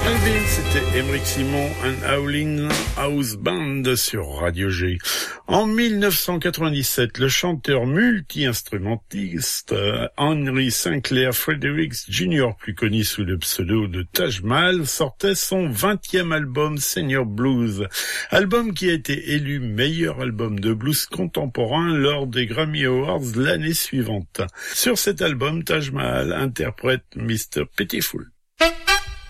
Alvin, c'était Émeric Simon, un Howling House Band sur Radio G. En 1997, le chanteur multi-instrumentiste Henry Sinclair Fredericks Jr., plus connu sous le pseudo de Taj Mahal, sortait son 20e album Senior Blues, album qui a été élu meilleur album de blues contemporain lors des Grammy Awards l'année suivante. Sur cet album, Taj Mahal interprète Mr. Pitiful.